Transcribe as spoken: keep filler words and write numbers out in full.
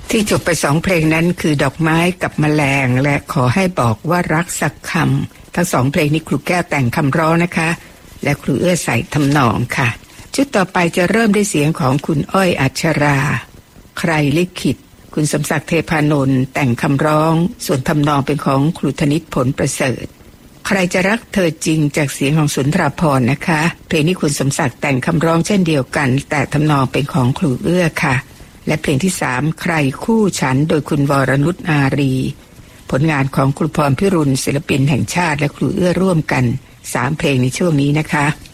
ที่จบไปสองเพลงนั้นคือดอกไม้กับแมลงและขอให้บอกว่ารักสักคำทั้งสองเพลงนี้ครูแก้วแต่งคำร้องนะคะและครูเอื้อใส่ทำนองค่ะชุดต่อไปจะเริ่มด้วยเสียงของคุณอ้อยอัชราใครลิขิตคุณสมศักดิ์เทพานนท์แต่งคำร้องส่วนทำนองเป็นของครูธนิตผลประเสริฐใครจะรักเธอจริงจากเสียงของสุนทราภรณ์นะคะเพลงนี้คุณสมศักดิ์แต่งคำร้องเช่นเดียวกันแต่ทำนองเป็นของครูเอื้อค่ะและเพลงที่สามใครคู่ฉันโดยคุณวรนุชอารีผลงานของครูพรพิรุณศิลปินแห่งชาติและครูเอื้อร่วมกันสามเพลงในช่วงนี้นะคะ